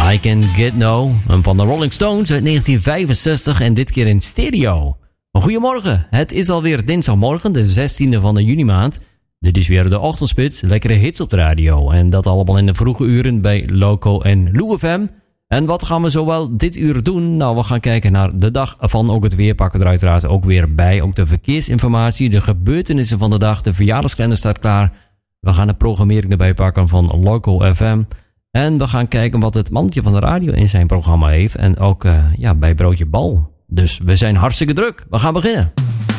I Can Get No. Van de Rolling Stones uit 1965 en dit keer in stereo. Goedemorgen, het is alweer dinsdagmorgen, de 16e van de juni maand. Dit is weer de ochtendspits, lekkere hits op de radio. En dat allemaal in de vroege uren bij Loco en Lou FM. En wat gaan we zowel dit uur doen? Nou, we gaan kijken naar de dag van ook het weer. Pakken er uiteraard ook weer bij. Ook de verkeersinformatie, de gebeurtenissen van de dag. De verjaardagskalender staat klaar. We gaan de programmering erbij pakken van Loco FM. En we gaan kijken wat het mannetje van de radio in zijn programma heeft. En ook bij Broodje Bal. Dus we zijn hartstikke druk. We gaan beginnen.